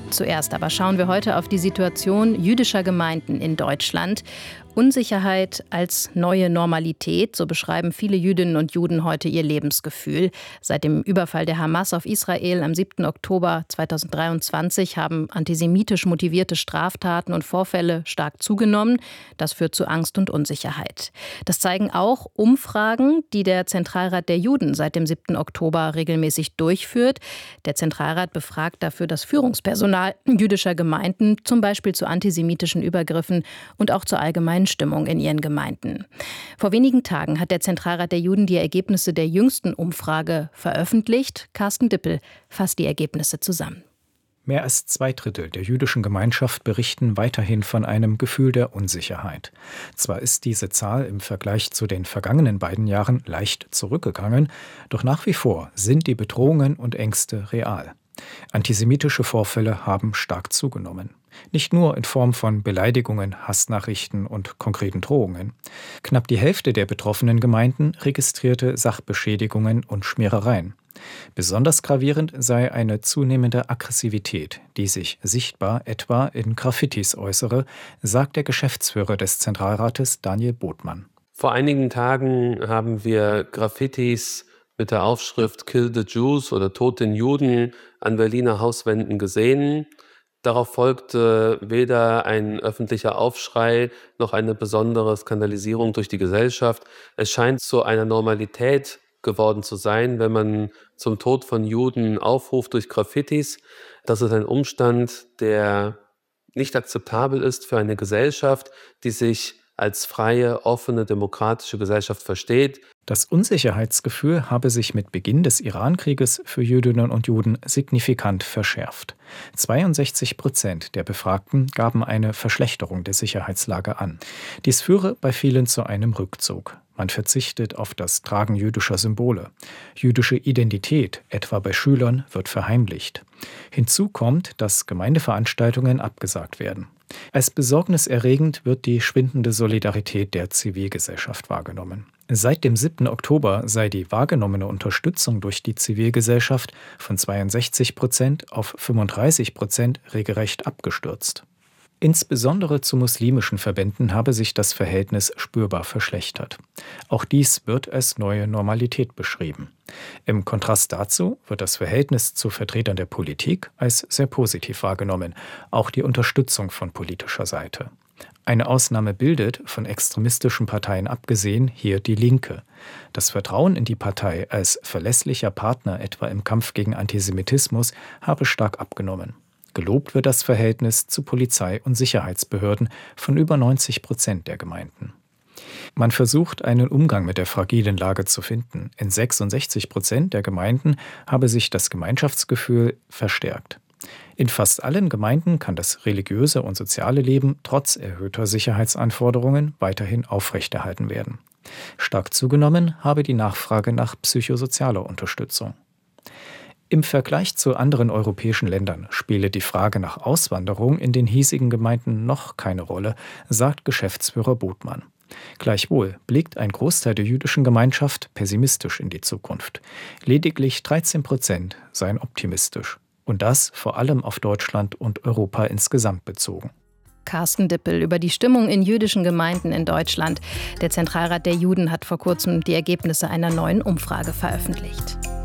Zuerst aber schauen wir heute auf die Situation jüdischer Gemeinden in Deutschland. Unsicherheit als neue Normalität, so beschreiben viele Jüdinnen und Juden heute ihr Lebensgefühl. Seit dem Überfall der Hamas auf Israel am 7. Oktober 2023 haben antisemitisch motivierte Straftaten und Vorfälle stark zugenommen. Das führt zu Angst und Unsicherheit. Das zeigen auch Umfragen, die der Zentralrat der Juden seit dem 7. Oktober regelmäßig durchführt. Der Zentralrat befragt dafür das Führungspersonal jüdischer Gemeinden, zum Beispiel zu antisemitischen Übergriffen und auch zur allgemeinen Stimmung in ihren Gemeinden. Vor wenigen Tagen hat der Zentralrat der Juden die Ergebnisse der jüngsten Umfrage veröffentlicht. Carsten Dippel fasst die Ergebnisse zusammen. Mehr als 2/3 der jüdischen Gemeinschaft berichten weiterhin von einem Gefühl der Unsicherheit. Zwar ist diese Zahl im Vergleich zu den vergangenen beiden Jahren leicht zurückgegangen, doch nach wie vor sind die Bedrohungen und Ängste real. Antisemitische Vorfälle haben stark zugenommen. Nicht nur in Form von Beleidigungen, Hassnachrichten und konkreten Drohungen. Knapp die Hälfte der betroffenen Gemeinden registrierte Sachbeschädigungen und Schmierereien. Besonders gravierend sei eine zunehmende Aggressivität, die sich sichtbar etwa in Graffitis äußere, sagt der Geschäftsführer des Zentralrates Daniel Botmann. Vor einigen Tagen haben wir Graffitis mit der Aufschrift Kill the Jews oder Tod den Juden an Berliner Hauswänden gesehen. Darauf folgte weder ein öffentlicher Aufschrei noch eine besondere Skandalisierung durch die Gesellschaft. Es scheint zu einer Normalität geworden zu sein, wenn man zum Tod von Juden aufruft durch Graffitis. Das ist ein Umstand, der nicht akzeptabel ist für eine Gesellschaft, die sich als freie, offene, demokratische Gesellschaft versteht. Das Unsicherheitsgefühl habe sich mit Beginn des Irankrieges für Jüdinnen und Juden signifikant verschärft. 62% der Befragten gaben eine Verschlechterung der Sicherheitslage an. Dies führe bei vielen zu einem Rückzug. Man verzichtet auf das Tragen jüdischer Symbole. Jüdische Identität, etwa bei Schülern, wird verheimlicht. Hinzu kommt, dass Gemeindeveranstaltungen abgesagt werden. Als besorgniserregend wird die schwindende Solidarität der Zivilgesellschaft wahrgenommen. Seit dem 7. Oktober sei die wahrgenommene Unterstützung durch die Zivilgesellschaft von 62% auf 35% regelrecht abgestürzt. Insbesondere zu muslimischen Verbänden habe sich das Verhältnis spürbar verschlechtert. Auch dies wird als neue Normalität beschrieben. Im Kontrast dazu wird das Verhältnis zu Vertretern der Politik als sehr positiv wahrgenommen, auch die Unterstützung von politischer Seite. Eine Ausnahme bildet, von extremistischen Parteien abgesehen, hier die Linke. Das Vertrauen in die Partei als verlässlicher Partner etwa im Kampf gegen Antisemitismus habe stark abgenommen. Gelobt wird das Verhältnis zu Polizei und Sicherheitsbehörden von über 90% der Gemeinden. Man versucht, einen Umgang mit der fragilen Lage zu finden. In 66% der Gemeinden habe sich das Gemeinschaftsgefühl verstärkt. In fast allen Gemeinden kann das religiöse und soziale Leben trotz erhöhter Sicherheitsanforderungen weiterhin aufrechterhalten werden. Stark zugenommen habe die Nachfrage nach psychosozialer Unterstützung. Im Vergleich zu anderen europäischen Ländern spiele die Frage nach Auswanderung in den hiesigen Gemeinden noch keine Rolle, sagt Geschäftsführer Botmann. Gleichwohl blickt ein Großteil der jüdischen Gemeinschaft pessimistisch in die Zukunft. Lediglich 13% seien optimistisch. Und das vor allem auf Deutschland und Europa insgesamt bezogen. Carsten Dippel über die Stimmung in jüdischen Gemeinden in Deutschland. Der Zentralrat der Juden hat vor kurzem die Ergebnisse einer neuen Umfrage veröffentlicht.